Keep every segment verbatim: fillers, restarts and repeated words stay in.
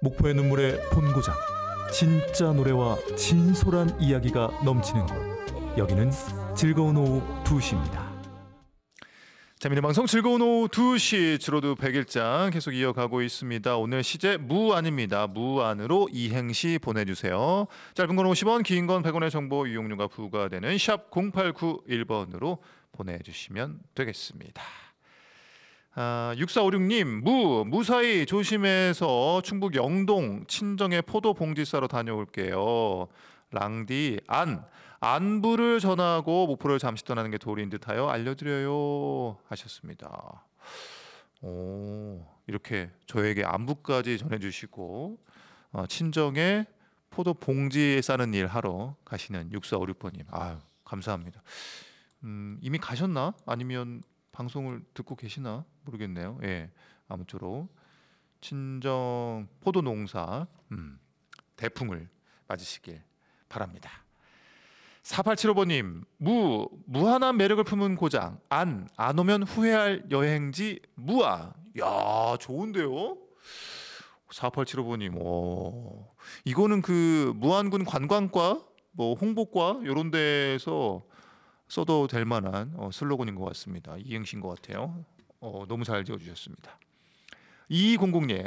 목포의 눈물의 본고장, 진짜 노래와 진솔한 이야기가 넘치는 곳, 여기는 즐거운 오후 두 시입니다. 재미있는 방송 즐거운 오후 두 시 주로도 백일장 계속 이어가고 있습니다. 오늘 시제 무안입니다. 무안으로 이행시 보내주세요. 짧은 건 오십 원, 긴 건 백 원의 정보 이용료가 부과되는 샵 공팔구일 번으로 보내주시면 되겠습니다. 아, 육사오육 님, 무, 무사히 조심해서 충북 영동 친정에 포도 봉지 싸러 다녀올게요. 랑디, 안, 안부를 전하고 목포를 잠시 떠나는 게 도리인 듯하여 알려드려요 하셨습니다. 오, 이렇게 저에게 안부까지 전해주시고 어, 친정에 포도 봉지 싸는 일 하러 가시는 육사오육 번님, 아유 감사합니다. 음, 이미 가셨나? 아니면 방송을 듣고 계시나 모르겠네요. 예, 아무쪼록 친정 포도 농사 음, 대풍을 맞으시길 바랍니다. 사팔칠오 번님, 무, 무한한 매력을 품은 고장, 안, 안 오면 후회할 여행지 무안. 야, 좋은데요? 사팔칠오 번님, 오, 이거는 그 무안군 관광과 뭐 홍보과 이런 데에서 써도 될 만한 어, 슬로건인 것 같습니다. 이행시인 것 같아요. 어, 너무 잘 지어주셨습니다. 이공공 님,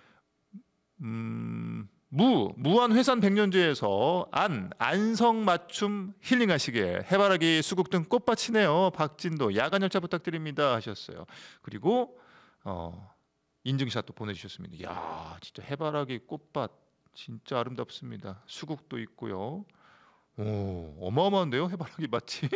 음, 무, 무한 회산 백년제에서 안, 안성 맞춤 힐링하시길. 해바라기, 수국 등 꽃밭이네요. 박진도 야간 열차 부탁드립니다 하셨어요. 그리고 어, 인증샷도 보내주셨습니다. 이야, 진짜 해바라기 꽃밭 진짜 아름답습니다. 수국도 있고요. 오, 어마어마한데요, 해바라기 밭이.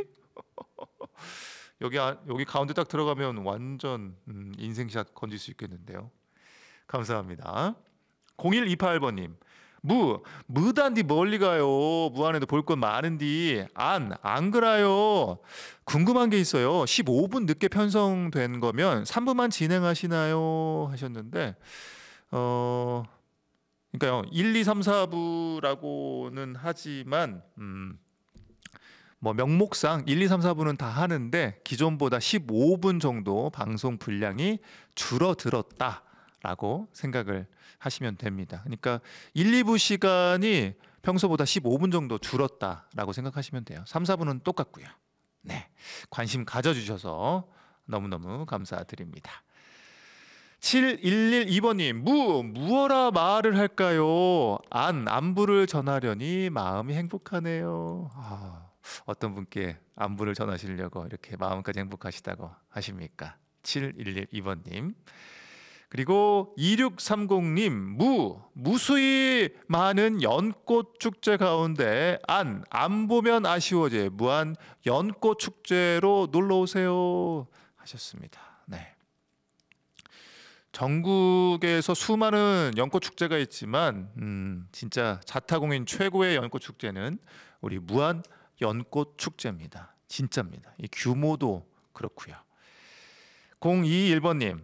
여기 아, 여기 가운데 딱 들어가면 완전 음, 인생샷 건질 수 있겠는데요. 감사합니다. 공일이팔 번님, 무, 무단디 멀리 가요. 무안에도 볼 건 많은디 안, 안 그라요. 궁금한 게 있어요. 십오 분 늦게 편성된 거면 삼 분만 진행하시나요 하셨는데 어, 그러니까요 일, 이, 삼, 사 부라고는 하지만 음, 뭐 명목상 일, 이, 삼, 사 부는 다 하는데 기존보다 십오 분 정도 방송 분량이 줄어들었다라고 생각을 하시면 됩니다. 그러니까 일, 이 부 시간이 평소보다 십오 분 정도 줄었다라고 생각하시면 돼요. 삼, 사 부는 똑같고요. 네, 관심 가져주셔서 너무너무 감사드립니다. 칠일일이 번님, 무, 무어라 말을 할까요? 안, 안부를 전하려니 마음이 행복하네요. 아, 어떤 분께 안부를 전하시려고 이렇게 마음까지 행복하시다고 하십니까? 칠일일이 번님. 그리고 이육삼공 님, 무, 무수히 많은 연꽃 축제 가운데 안, 안 보면 아쉬워지 무한 연꽃 축제로 놀러 오세요 하셨습니다. 네. 전국에서 수많은 연꽃 축제가 있지만 음, 진짜 자타공인 최고의 연꽃 축제는 우리 무안 연꽃 축제입니다. 진짜입니다. 이 규모도 그렇고요. 공이일 번님,